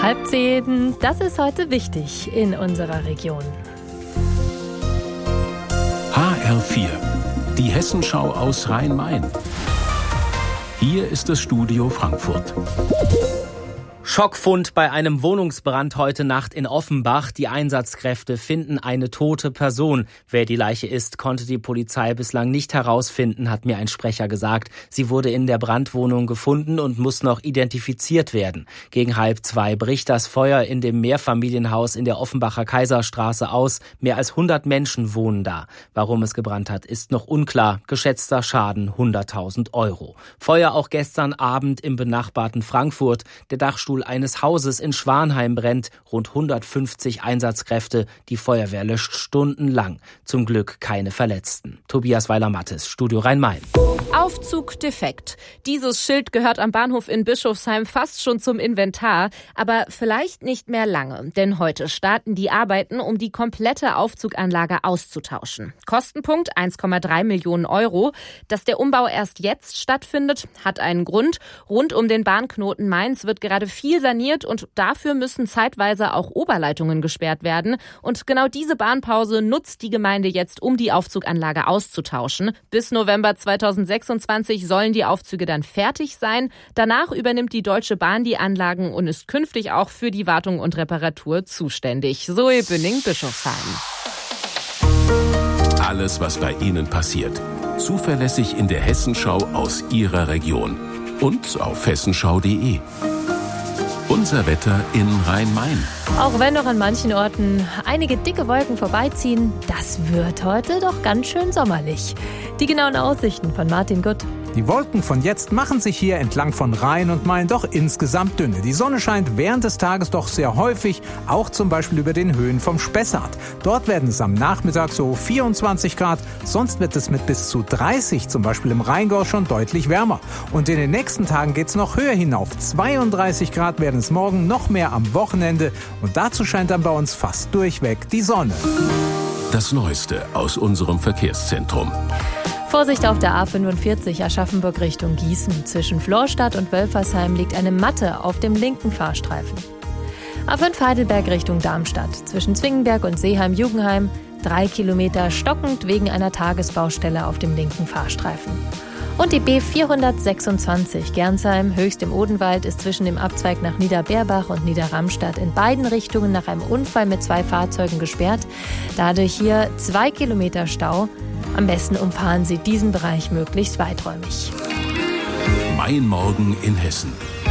9:30. Das ist heute wichtig in unserer Region. HR4, die Hessenschau aus Rhein-Main. Hier ist das Studio Frankfurt. Schockfund bei einem Wohnungsbrand heute Nacht in Offenbach. Die Einsatzkräfte finden eine tote Person. Wer die Leiche ist, konnte die Polizei bislang nicht herausfinden, hat mir ein Sprecher gesagt. Sie wurde in der Brandwohnung gefunden und muss noch identifiziert werden. Gegen 1:30 bricht das Feuer in dem Mehrfamilienhaus in der Offenbacher Kaiserstraße aus. Mehr als 100 Menschen wohnen da. Warum es gebrannt hat, ist noch unklar. Geschätzter Schaden 100.000 €. Feuer auch gestern Abend im benachbarten Frankfurt. Der Dachstuhl eines Hauses in Schwanheim brennt. Rund 150 Einsatzkräfte. Die Feuerwehr löscht stundenlang. Zum Glück keine Verletzten. Tobias Weiler-Mattes, Studio Rhein-Main. Aufzug defekt. Dieses Schild gehört am Bahnhof in Bischofsheim fast schon zum Inventar, aber vielleicht nicht mehr lange, denn heute starten die Arbeiten, um die komplette Aufzuganlage auszutauschen. Kostenpunkt 1,3 Millionen €. Dass der Umbau erst jetzt stattfindet, hat einen Grund. Rund um den Bahnknoten Mainz wird gerade viel saniert und dafür müssen zeitweise auch Oberleitungen gesperrt werden. Und genau diese Bahnpause nutzt die Gemeinde jetzt, um die Aufzuganlage auszutauschen. Bis November 2026 sollen die Aufzüge dann fertig sein. Danach übernimmt die Deutsche Bahn die Anlagen und ist künftig auch für die Wartung und Reparatur zuständig. Zoe Bünning, Bischofsheim. Alles, was bei Ihnen passiert. Zuverlässig in der Hessenschau aus Ihrer Region. Und auf hessenschau.de. Unser Wetter in Rhein-Main. Auch wenn noch an manchen Orten einige dicke Wolken vorbeiziehen, das wird heute doch ganz schön sommerlich. Die genauen Aussichten von Martin Gutt. Die Wolken von jetzt machen sich hier entlang von Rhein und Main doch insgesamt dünne. Die Sonne scheint während des Tages doch sehr häufig, auch zum Beispiel über den Höhen vom Spessart. Dort werden es am Nachmittag so 24 Grad, sonst wird es mit bis zu 30, zum Beispiel im Rheingau, schon deutlich wärmer. Und in den nächsten Tagen geht es noch höher hinauf. 32 Grad werden es morgen, noch mehr am Wochenende. Und dazu scheint dann bei uns fast durchweg die Sonne. Das Neueste aus unserem Verkehrszentrum. Vorsicht auf der A45 Aschaffenburg Richtung Gießen. Zwischen Florstadt und Wölfersheim liegt eine Matte auf dem linken Fahrstreifen. A5 Heidelberg Richtung Darmstadt. Zwischen Zwingenberg und Seeheim-Jugenheim 3 Kilometer stockend wegen einer Tagesbaustelle auf dem linken Fahrstreifen. Und die B426 Gernsheim, Höchst im Odenwald, ist zwischen dem Abzweig nach Niederberbach und Niederramstadt in beiden Richtungen nach einem Unfall mit 2 Fahrzeugen gesperrt. Dadurch hier 2 Kilometer Stau. Am besten umfahren Sie diesen Bereich möglichst weiträumig. Mein Morgen in Hessen.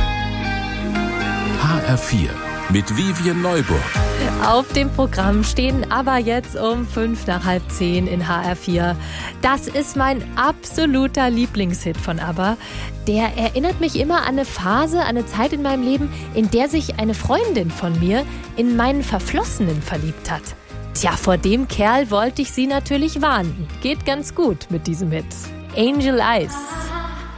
HR4 mit Vivian Neuburg. Auf dem Programm stehen aber jetzt um 9:05 in HR4. Das ist mein absoluter Lieblingshit von ABBA. Der erinnert mich immer an eine Phase, an eine Zeit in meinem Leben, in der sich eine Freundin von mir in meinen Verflossenen verliebt hat. Tja, vor dem Kerl wollte ich sie natürlich warnen. Geht ganz gut mit diesem Hit. Angel Eyes.